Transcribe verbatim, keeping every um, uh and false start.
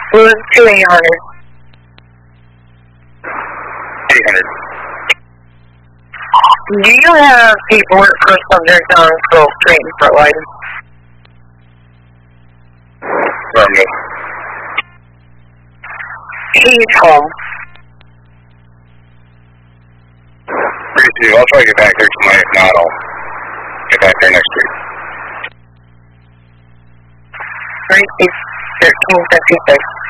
Blue two eight hundred. eight hundred. Do you have paperwork for subject on Grove Street and Fort White? Affirmative. He's home. Receive. I'll try to get back there tonight. If not, I'll get back there next week. Receive thirteen fifty-six.